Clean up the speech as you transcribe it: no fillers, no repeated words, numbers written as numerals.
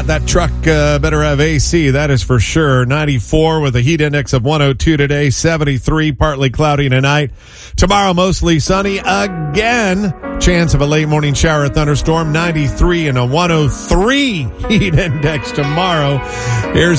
that truck better have AC, that is for sure. 94 with a heat index of 102 today, 73, partly cloudy tonight. Tomorrow, mostly sunny again. Chance of a late morning shower or thunderstorm, 93 and a 103 heat index tomorrow. Here's